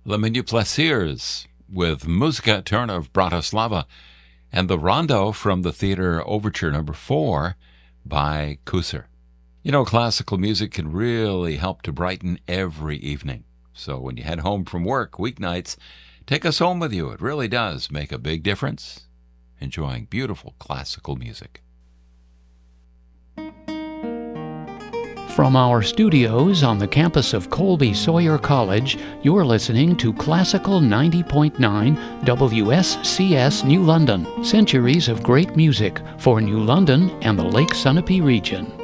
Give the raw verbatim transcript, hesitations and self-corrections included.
Le Minuit Plaisirs with Musica Eterna of Bratislava and the Rondo from the Theater Overture Number four by Kusser. You know, classical music can really help to brighten every evening. So when you head home from work weeknights, take us home with you. It really does make a big difference. Enjoying beautiful classical music. From our studios on the campus of Colby Sawyer College, you're listening to Classical ninety point nine W S C S New London. Centuries of great music for New London and the Lake Sunapee region.